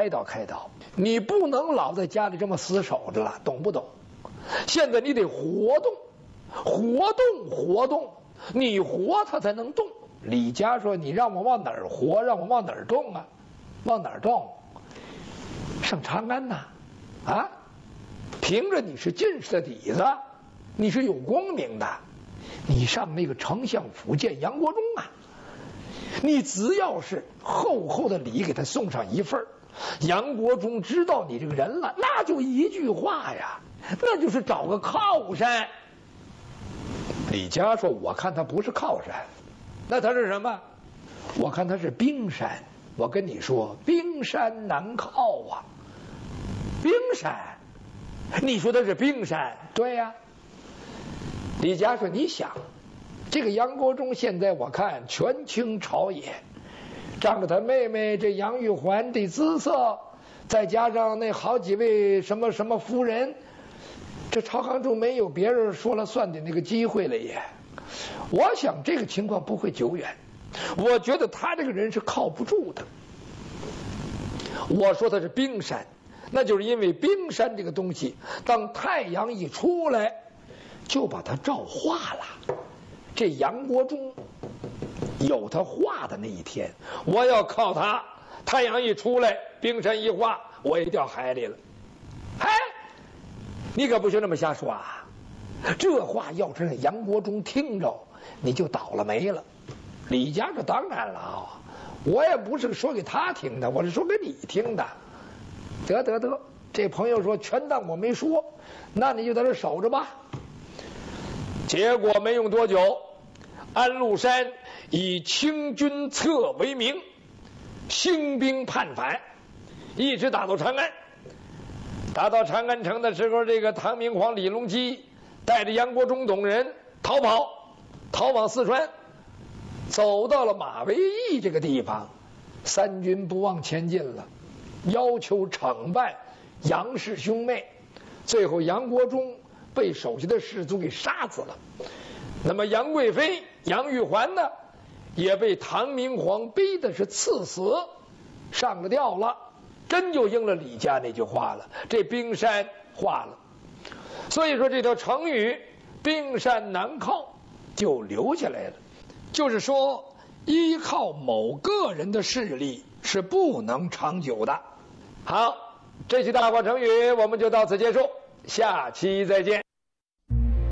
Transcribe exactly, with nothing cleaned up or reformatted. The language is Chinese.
开导开导。你不能老在家里这么死守着了，懂不懂？现在你得活动，活动，活动，你活它才能动。李家说：“你让我往哪儿活？让我往哪儿动啊？往哪儿动？上长安呐！啊，凭着你是进士的底子，你是有功名的，你上那个丞相府见杨国忠啊！你只要是厚厚的礼给他送上一份，杨国忠知道你这个人了，那就一句话呀，那就是找个靠山。”李家说：“我看他不是靠山，那他是什么？我看他是冰山。我跟你说，冰山难靠啊！冰山，你说他是冰山？对呀、啊。”李家说：“你想，这个杨国忠现在我看权倾朝野，仗着他妹妹这杨玉环的姿色，再加上那好几位什么什么夫人，这朝纲中没有别人说了算的那个机会了也。我想这个情况不会久远，我觉得他这个人是靠不住的。我说他是冰山，那就是因为冰山这个东西，当太阳一出来，就把它照化了。这杨国忠有他化的那一天，我要靠他，太阳一出来，冰山一化，我也掉海里了。哎，你可不许那么瞎说啊！这话要是让杨国忠听着，你就倒了霉了。李家这当然了啊，我也不是说给他听的，我是说给你听的。得得得，这朋友说全当我没说，那你就在这守着吧。结果没用多久，安禄山以清君侧为名，兴兵叛反，一直打到长安。打到长安城的时候，这个唐明皇李隆基带着杨国忠等人逃跑，逃往四川，走到了马嵬驿这个地方，三军不忘前进了，要求惩办杨氏兄妹。最后杨国忠被手下的士卒给杀死了。那么杨贵妃杨玉环呢，也被唐明皇逼的是赐死，上了吊了。真就应了李家那句话了，这冰山化了。所以说这条成语冰山难靠就留下来了，就是说依靠某个人的势力是不能长久的。好，这期大话成语我们就到此结束，下期再见。